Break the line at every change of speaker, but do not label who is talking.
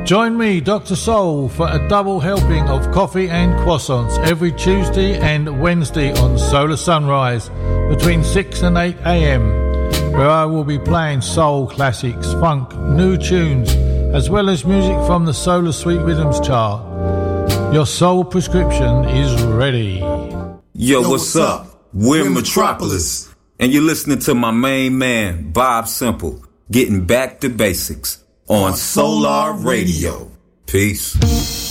Join me, Dr. Soul, for a double helping of coffee and croissants every Tuesday and Wednesday on Solar Sunrise between 6 and 8 a.m, where I will be playing soul classics, funk, new tunes, as well as music from the Solar Sweet Rhythms chart. Your soul prescription is ready.
Yo, what's up? We're Metropolis, and you're listening to my main man, Bob Simple, getting back to basics on Solar Radio. Peace.